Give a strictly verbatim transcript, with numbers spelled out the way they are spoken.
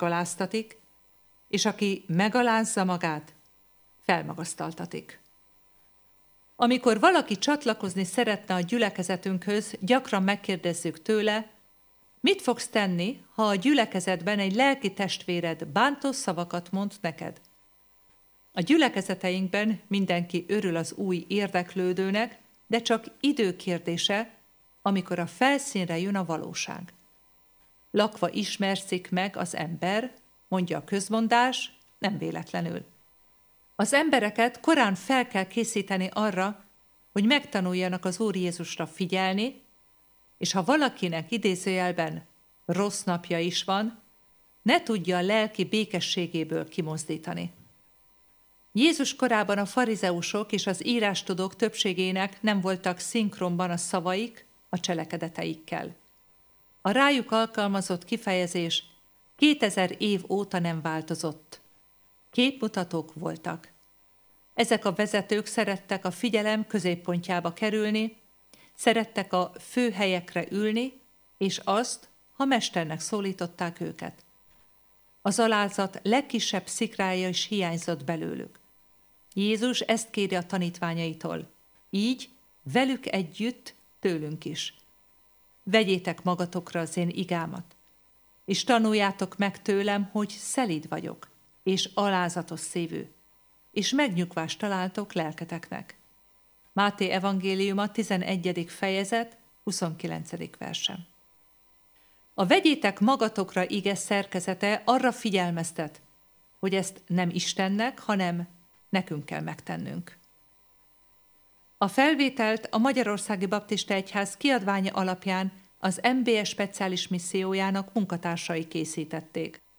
megaláztatik, és aki megalázza magát, felmagasztaltatik. Amikor valaki csatlakozni szeretne a gyülekezetünkhöz, gyakran megkérdezzük tőle, mit fogsz tenni, ha a gyülekezetben egy lelki testvéred bántó szavakat mond neked? A gyülekezeteinkben mindenki örül az új érdeklődőnek, de csak idő kérdése, amikor a felszínre jön a valóság. Lakva ismerszik meg az ember, mondja a közmondás, nem véletlenül. Az embereket korán fel kell készíteni arra, hogy megtanuljanak az Úr Jézusra figyelni, és ha valakinek idézőjelben rossz napja is van, ne tudja a lelki békességéből kimozdítani. Jézus korában a farizeusok és az írástudók többségének nem voltak szinkronban a szavaik a cselekedeteikkel. A rájuk alkalmazott kifejezés kétezer év óta nem változott. Képmutatók voltak. Ezek a vezetők szerettek a figyelem középpontjába kerülni, szerettek a fő helyekre ülni, és azt, ha mesternek szólították őket. Az alázat legkisebb szikrája is hiányzott belőlük. Jézus ezt kéri a tanítványaitól, így velük együtt tőlünk is. Vegyétek magatokra az én igámat, és tanuljátok meg tőlem, hogy szelíd vagyok, és alázatos szívű, és megnyugvást találtok lelketeknek. Máté evangéliuma tizenegyedik fejezet, huszonkilencedik verse. A vegyétek magatokra ige szerkezete arra figyelmeztet, hogy ezt nem Istennek, hanem nekünk kell megtennünk. A felvételt a Magyarországi Baptista Egyház kiadványa alapján az em bé es speciális missziójának munkatársai készítették.